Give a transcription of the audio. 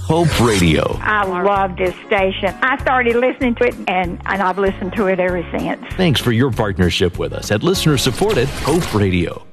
Hope Radio. I love this station. I started listening to it, and I've listened to it ever since. Thanks for your partnership with us at listener-supported Hope Radio.